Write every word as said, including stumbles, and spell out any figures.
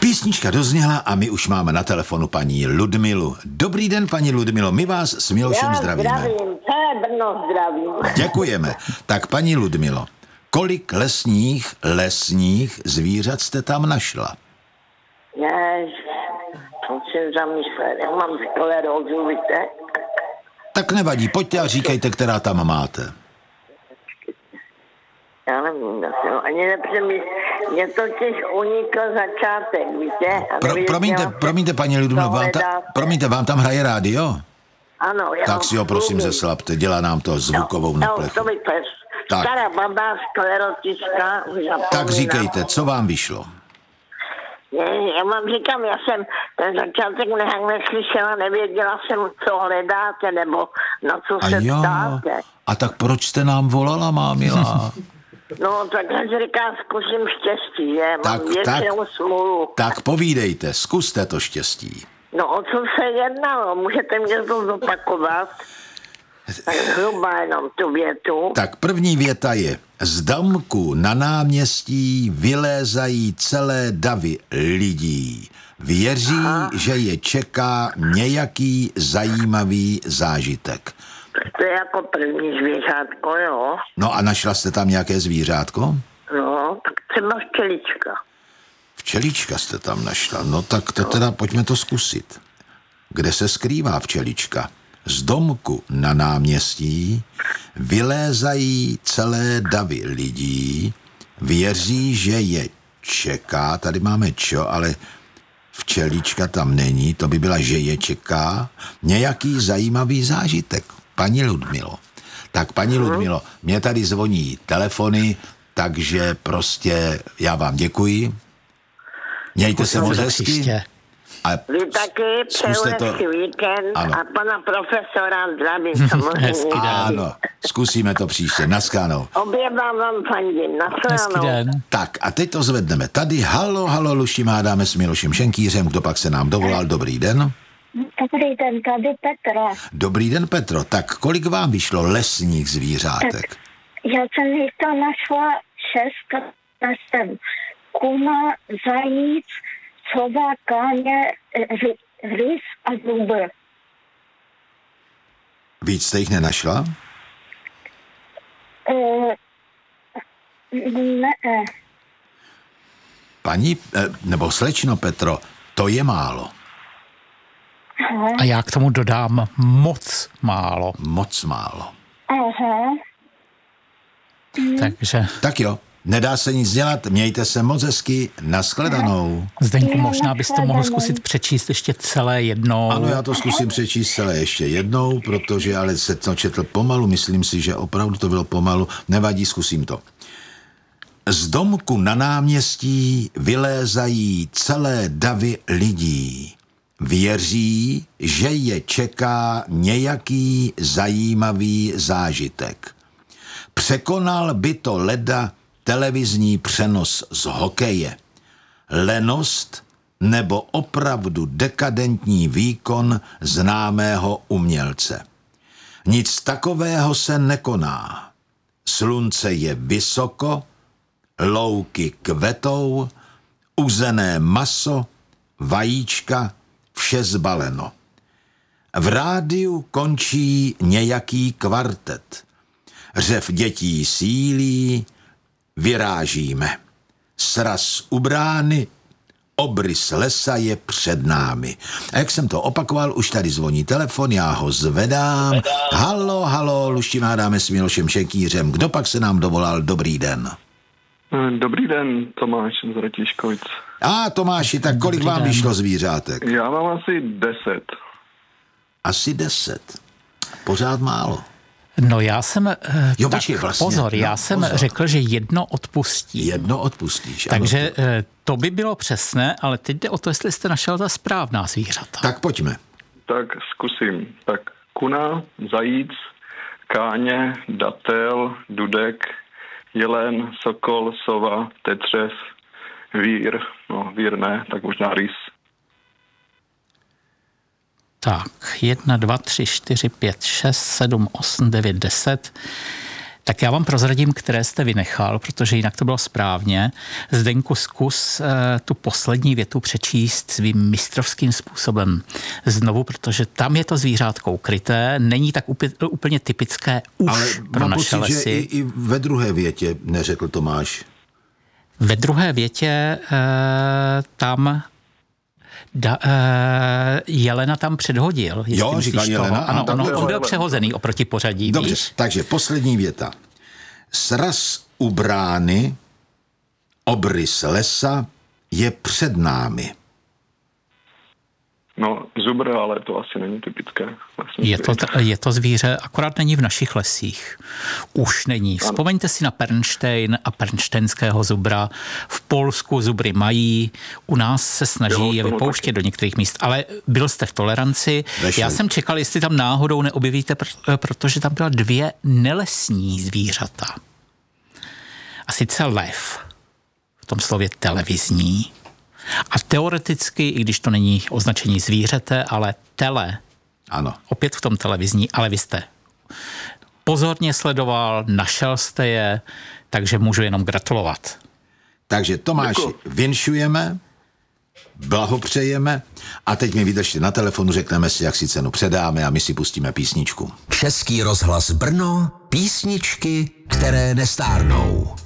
Písnička dozněla a my už máme na telefonu paní Ludmilu. Dobrý den, paní Ludmilo, my vás s Milošem Já zdravíme. zdravím, celé Brno zdravím. Děkujeme. Tak paní Ludmilo, kolik lesních, lesních zvířat jste tam našla? Ne, musím zamyslet, já mám sklerózu, víte? Tak nevadí, pojďte a říkejte, která tam máte. Já nevím, no, ani nepřemýšlím. Mě totiž unikl začátek, víte? A Pro, promiňte, promiňte, paní Ludmilo, vám, ta, promiňte, vám tam hraje rádio? Ano, já Tak si ho prosím zeslabte, dělá nám to zvukovou no, neplechu. No, to víte, stará baba, sklerotička. Tak říkejte, co vám vyšlo? Ne, já vám říkám, já jsem ten začátek nějak neslyšela, nevěděla jsem, co hledáte, nebo na co a se jo, ptáte. A tak proč jste nám volala, má milá? No, tak já si říkám, zkusím štěstí, že? Tak, mám většinou smůlu. Tak povídejte, zkuste to štěstí. No, o co se jednalo? Můžete mě to zopakovat? Tak zhruba jenom tu větu. Tak první věta je: z domku na náměstí vylézají celé davy lidí. Věří, Aha. že je čeká nějaký zajímavý zážitek. To je jako první zvířátko, jo? No a našla jste tam nějaké zvířátko? No, tak třeba včelička. Včelička jste tam našla. No tak to teda pojďme to zkusit. Kde se skrývá včelička? Z domku na náměstí vylézají celé davy lidí, věří, že je čeká, tady máme čo, ale včelička tam není, to by byla, že je čeká, nějaký zajímavý zážitek. Paní Ludmilo. Tak paní Ludmilo, mě tady zvoní telefony, takže prostě já vám děkuji. Mějte se moc hezky. A vy taky přeju hezký víkend ano. A pana profesora zdravím samozřejmě. Ano, zkusíme to příště. Naschledanou. Obědám vám fandím. Naschledanou. Tak a teď to zvedneme. Tady halo, halo, Luši, mádáme s Milošem Šenkýřem, kdo pak se nám dovolal. Dobrý den. Dobrý den, tady Petro. Dobrý den, Petro. Tak kolik vám vyšlo lesních zvířátek? Tak, já jsem jich to našla šest, jsem kuna, zajíc, sova, káně, rys a zubr. Víc jste jich nenašla? Uh, ne. Paní, nebo slečno Petro, to je málo. Aha. A já k tomu dodám moc málo. Moc málo. Aha. Takže... Tak jo. Nedá se nic dělat, mějte se moc hezky, naschledanou. Zdeňku, možná bys to mohl zkusit přečíst ještě celé jednou. Ano, já to zkusím přečíst celé ještě jednou, protože ale se to četl pomalu, myslím si, že opravdu to bylo pomalu, nevadí, zkusím to. Z domku na náměstí vylézají celé davy lidí. Věří, že je čeká nějaký zajímavý zážitek. Překonal by to leda televizní přenos z hokeje. Lenost nebo opravdu dekadentní výkon známého umělce. Nic takového se nekoná. Slunce je vysoko, louky kvetou, uzené maso, vajíčka, vše zbaleno. V rádiu končí nějaký kvartet. Řev dětí sílí, vyrážíme. Sraz u brány, obrys lesa je před námi. A jak jsem to opakoval, už tady zvoní telefon, já ho zvedám. Halo, halo, Luši, mádáme s Milošem Šenkýřem. Kdo pak se nám dovolal? Dobrý den. Dobrý den, Tomáš z Ratíškovic. A Tomáši, tak kolik Dobrý vám den. vyšlo zvířátek? Já mám asi deset. Asi deset. Pořád málo. No já jsem, jo, tak počkej, vlastně, pozor, no, já jsem pozor. řekl, že jedno odpustí. Jedno odpustíš. Takže ano. to by bylo přesné, ale teď jde o to, jestli jste našel ta správná zvířata. Tak pojďme. Tak zkusím. Tak kuna, zajíc, káně, datel, dudek, jelen, sokol, sova, tetřev, vír, no vír ne, tak možná rys. Tak, jedna, dva, tři, čtyři, pět, šest, sedm, osm, devět, deset. Tak já vám prozradím, které jste vynechal, protože jinak to bylo správně. Zdeňku, zkus uh, tu poslední větu přečíst svým mistrovským způsobem znovu, protože tam je to zvířátko ukryté, není tak upě- úplně typické už Ale pro mám naše pocit, lesy. že i, i ve druhé větě neřekl Tomáš. Ve druhé větě uh, tam Da, uh, Jelena tam předhodil. Jo, říkal Jelena. Ano, Ano, ono, jo, on byl jo. přehozený oproti pořadí. Dobře, víš? takže poslední věta. Sraz u brány, obrys lesa je před námi. No, zubr, ale to asi není typické. Vlastně Je to, je to zvíře, akorát není v našich lesích. Už není. Vzpomeňte si na Pernštejn a pernštejnského zubra. V Polsku zubry mají, u nás se snaží Jo, je tomu vypouštět taky. do některých míst. Ale byl jste v toleranci. Vešel. Já jsem čekal, jestli tam náhodou neobjevíte, pr- protože tam byla dvě nelesní zvířata. A sice lev, v tom slově televizní. A teoreticky, i když to není označení zvířete, ale tele, Ano. opět v tom televizní, ale vy jste pozorně sledoval, našel jste je, takže můžu jenom gratulovat. Takže Tomáši, Děkuju. vinšujeme, blahopřejeme a teď mi vydržte na telefonu, řekneme si, jak si cenu předáme a my si pustíme písničku. Český rozhlas Brno, písničky, které nestárnou.